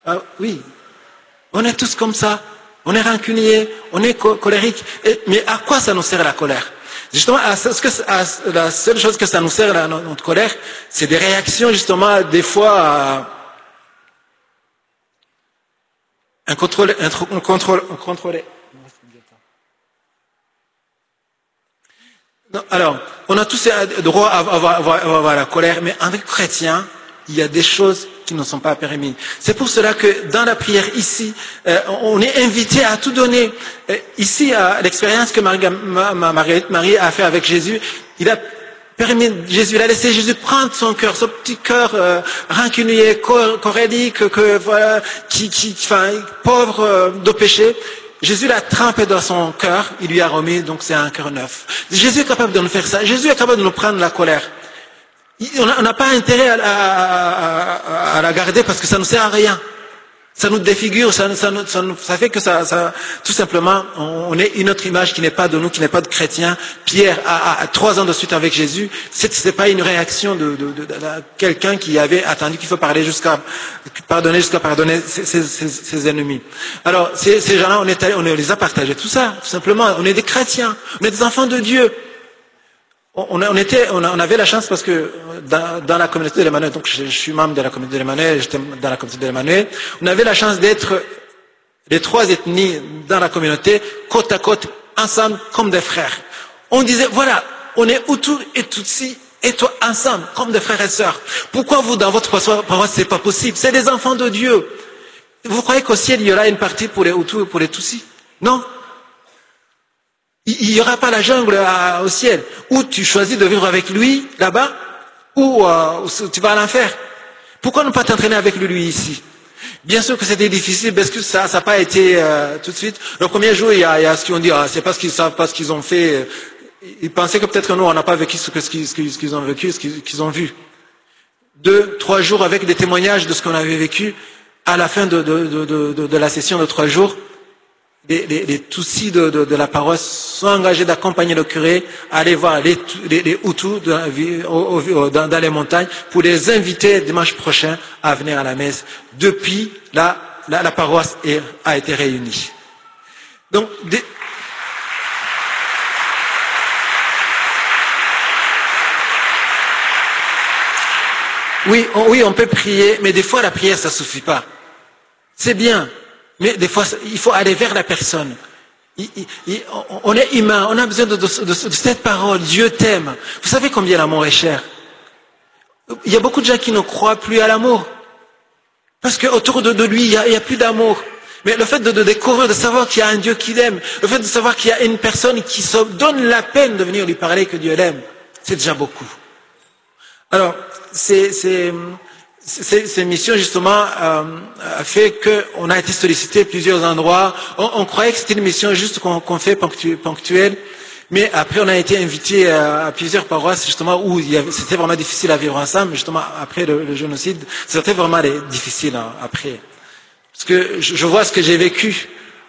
Ah, oui, on est tous comme ça. On est rancunier, on est colérique. Mais à quoi ça nous sert la colère? Justement, la seule chose que ça nous sert, notre colère, c'est des réactions, justement, des fois, incontrôlées. Non, alors, on a tous droit à avoir la colère, mais en tant que chrétien, il y a des choses qui ne sont pas permises. C'est pour cela que dans la prière ici, on est invité à tout donner. Ici, l'expérience que Marie a fait avec Jésus, il a permis Jésus, il a laissé Jésus prendre son cœur, son petit cœur rancunier, chorélique, voilà, pauvre de péché. Jésus l'a trempé dans son cœur, il lui a remis, donc c'est un cœur neuf. Jésus est capable de nous faire ça. Jésus est capable de nous prendre la colère. On n'a pas intérêt à la garder parce que ça ne sert à rien. Ça nous défigure, ça fait que tout simplement, on est une autre image qui n'est pas de nous, qui n'est pas de chrétiens. Pierre a 3 ans de suite avec Jésus. C'est pas une réaction de quelqu'un qui avait attendu qu'il faut parler jusqu'à pardonner ses ennemis. Alors, ces gens-là, on les a partagés. Tout ça, tout simplement, on est des chrétiens, on est des enfants de Dieu. On avait la chance parce que dans la communauté de l'Emmanuel, donc je suis membre de la communauté de l'Emmanuel, j'étais dans la communauté de l'Emmanuel, on avait la chance d'être les 3 ethnies dans la communauté, côte à côte, ensemble, comme des frères. On disait, voilà, on est Hutu et Tutsi, et toi ensemble, comme des frères et sœurs. Pourquoi vous, dans votre paroisse, c'est pas possible? C'est des enfants de Dieu. Vous croyez qu'au ciel, il y aura une partie pour les Hutus et pour les Tutsis? Non. Il n'y aura pas la jungle au ciel. Ou tu choisis de vivre avec lui là-bas, ou tu vas à l'enfer. Pourquoi ne pas t'entraîner avec lui ici? Bien sûr que c'était difficile parce que ça n'a pas été tout de suite. Le premier jour, il y a ce qu'ils ont dit, c'est parce qu'ils savent pas ce qu'ils ont fait. Ils pensaient que peut-être que nous, on n'a pas vécu ce qu'ils ont vécu, ce qu'ils ont vu. 2, 3 jours avec des témoignages de ce qu'on avait vécu. À la fin de la session de 3 jours, les Tutsis de la paroisse sont engagés d'accompagner le curé à aller voir les Hutus dans les montagnes pour les inviter dimanche prochain à venir à la messe. Depuis, la paroisse a été réunie. Donc, oui, on peut prier, mais des fois la prière ça suffit pas. C'est bien. Mais des fois, il faut aller vers la personne. On est humain, on a besoin de cette parole. Dieu t'aime. Vous savez combien l'amour est cher? Il y a beaucoup de gens qui ne croient plus à l'amour. Parce qu'autour de lui, il n'y a plus d'amour. Mais le fait de découvrir, de savoir qu'il y a un Dieu qui l'aime, le fait de savoir qu'il y a une personne qui se donne la peine de venir lui parler que Dieu l'aime, c'est déjà beaucoup. Alors, ces missions, justement, a fait qu'on a été sollicité à plusieurs endroits. On croyait que c'était une mission juste qu'on fait ponctuelle. Mais après, on a été invité à plusieurs paroisses, justement, où c'était vraiment difficile à vivre ensemble. Justement, après le génocide, c'était vraiment difficile après. Parce que je vois ce que j'ai vécu.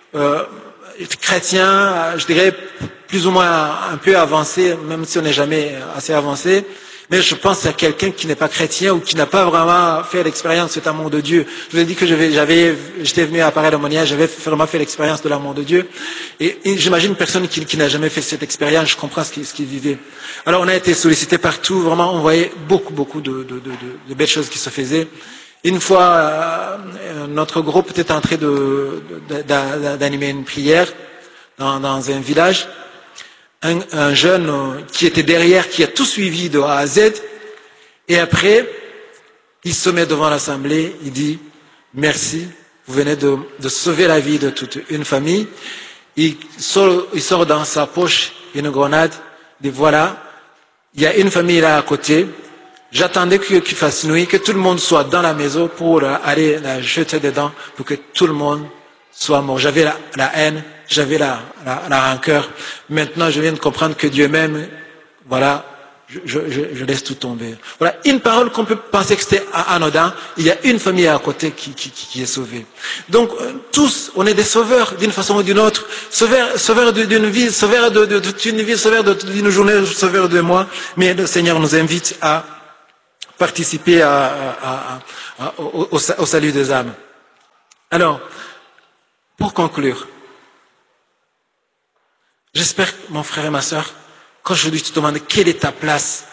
Chrétien, je dirais, plus ou moins un peu avancé, même si on n'est jamais assez avancé. Mais je pense à quelqu'un qui n'est pas chrétien ou qui n'a pas vraiment fait l'expérience de cet amour de Dieu. Je vous ai dit que j'étais venu à Paray-le-Monial, j'avais vraiment fait l'expérience de l'amour de Dieu. Et j'imagine une personne qui n'a jamais fait cette expérience, je comprends ce qu'il vivait. Alors on a été sollicité partout, vraiment on voyait beaucoup de belles choses qui se faisaient. Une fois, notre groupe était en train d'animer une prière dans un village. Un jeune qui était derrière, qui a tout suivi de A à Z, et après, il se met devant l'assemblée, il dit « Merci, vous venez de sauver la vie de toute une famille ». Il sort dans sa poche une grenade, il dit « Voilà, il y a une famille là à côté, j'attendais qu'il fasse nuit, que tout le monde soit dans la maison pour aller la jeter dedans, pour que tout le monde soit mort. J'avais la haine, j'avais la rancœur. Maintenant, je viens de comprendre que Dieu m'aime. Voilà, je laisse tout tomber. Voilà, une parole qu'on peut penser que c'était anodin. Il y a une famille à côté qui est sauvée. Donc, tous, on est des sauveurs d'une façon ou d'une autre. Sauveurs d'une vie, sauveurs d'une vie, sauveurs d'une journée, sauveurs de mois. Mais le Seigneur nous invite à participer au salut des âmes. Alors, pour conclure, j'espère, mon frère et ma sœur, qu'aujourd'hui tu te demandes quelle est ta place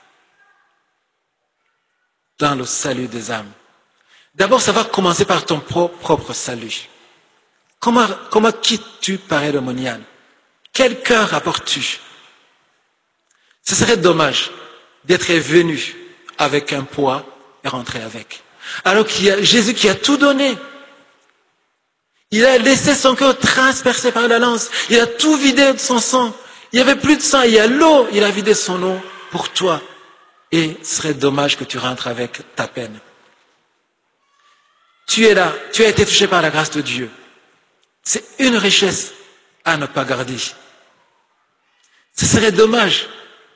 dans le salut des âmes. D'abord, ça va commencer par ton propre salut. Comment quittes-tu pareidomonial? Quel cœur apportes-tu? Ce serait dommage d'être venu avec un poids et rentrer avec. Alors qu'il y a Jésus qui a tout donné. Il a laissé son cœur transpercé par la lance. Il a tout vidé de son sang. Il n'y avait plus de sang, il y a l'eau. Il a vidé son eau pour toi. Et ce serait dommage que tu rentres avec ta peine. Tu es là, tu as été touché par la grâce de Dieu. C'est une richesse à ne pas garder. Ce serait dommage,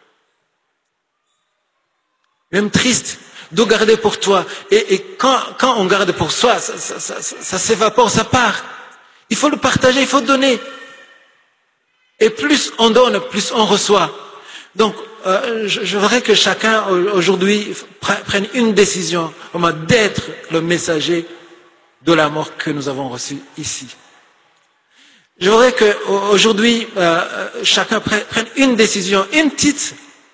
même triste, de garder pour toi. Et quand on garde pour soi, ça s'évapore, ça part. Il faut le partager, il faut donner. Et plus on donne, plus on reçoit. Donc, je voudrais que chacun aujourd'hui prenne une décision d'être le messager de l'amour que nous avons reçu ici. Je voudrais qu'aujourd'hui, chacun prenne une décision, une petite.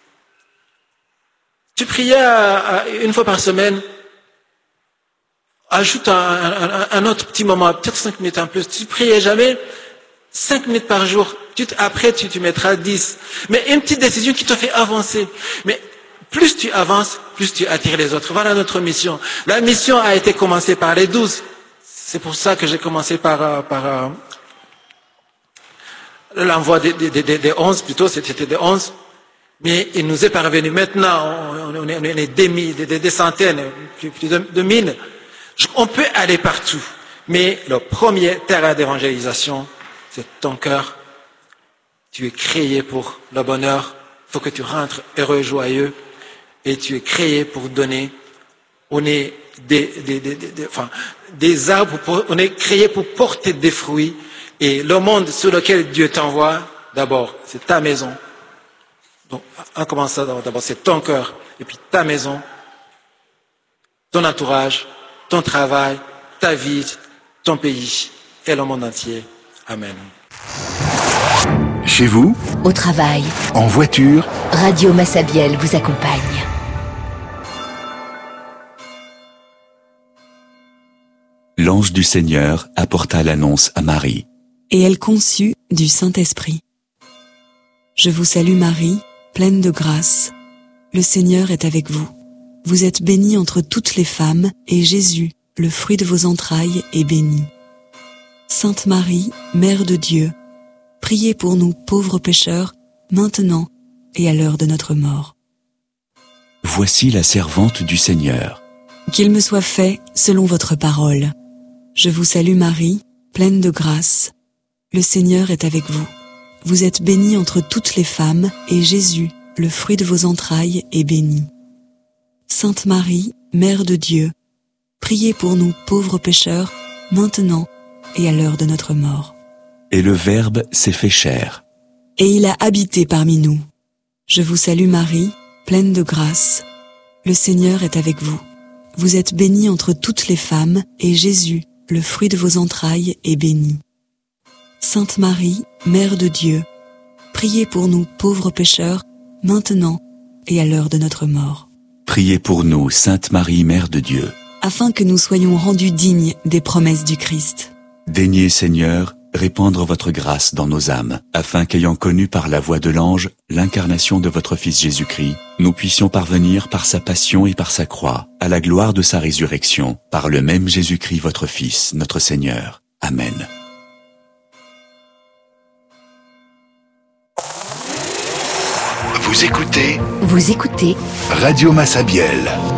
Tu priais une fois par semaine, ajoute un autre petit moment, peut-être 5 minutes en plus. Tu priais jamais 5 minutes par jour. Après, tu mettras 10. Mais une petite décision qui te fait avancer. Mais plus tu avances, plus tu attires les autres. Voilà notre mission. La mission a été commencée par les 12. C'est pour ça que j'ai commencé par l'envoi des 11, plutôt, c'était des 11. Mais il nous est parvenu maintenant, on est des centaines, plus de 1000. On peut aller partout. Mais le premier terrain d'évangélisation, c'est ton cœur. Tu es créé pour le bonheur. Il faut que tu rentres heureux, joyeux. Et tu es créé pour donner. On est des arbres, on est créé pour porter des fruits. Et le monde sur lequel Dieu t'envoie, d'abord, c'est ta maison. Donc, en commençant d'abord, c'est ton cœur, et puis ta maison, ton entourage, ton travail, ta vie, ton pays et le monde entier. Amen. Chez vous, au travail, en voiture, Radio Massabielle vous accompagne. L'ange du Seigneur apporta l'annonce à Marie. Et elle conçut du Saint-Esprit. Je vous salue Marie, pleine de grâce. Le Seigneur est avec vous. Vous êtes bénie entre toutes les femmes, et Jésus, le fruit de vos entrailles, est béni. Sainte Marie, Mère de Dieu, priez pour nous pauvres pécheurs, maintenant et à l'heure de notre mort. Voici la servante du Seigneur. Qu'il me soit fait selon votre parole. Je vous salue Marie, pleine de grâce. Le Seigneur est avec vous. Vous êtes bénie entre toutes les femmes, et Jésus, le fruit de vos entrailles, est béni. Sainte Marie, Mère de Dieu, priez pour nous pauvres pécheurs, maintenant et à l'heure de notre mort. Et le Verbe s'est fait chair. Et il a habité parmi nous. Je vous salue Marie, pleine de grâce. Le Seigneur est avec vous. Vous êtes bénie entre toutes les femmes, et Jésus, le fruit de vos entrailles, est béni. Sainte Marie, Mère de Dieu, priez pour nous pauvres pécheurs, maintenant et à l'heure de notre mort. Priez pour nous, Sainte Marie, Mère de Dieu. Afin que nous soyons rendus dignes des promesses du Christ. Daignez, Seigneur, répandre votre grâce dans nos âmes, afin qu'ayant connu par la voix de l'ange l'incarnation de votre Fils Jésus-Christ, nous puissions parvenir par sa passion et par sa croix, à la gloire de sa résurrection, par le même Jésus-Christ votre Fils, notre Seigneur. Amen. Vous écoutez Vous écoutez Radio Massabielle.